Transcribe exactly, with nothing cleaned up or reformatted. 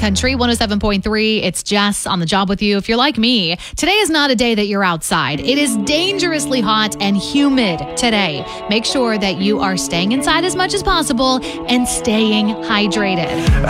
Country one oh seven point three. It's Jess on the job with you. If you're like me, today is not a day that you're outside. It is dangerously hot and humid today. Make sure that you are staying inside as much as possible and staying hydrated.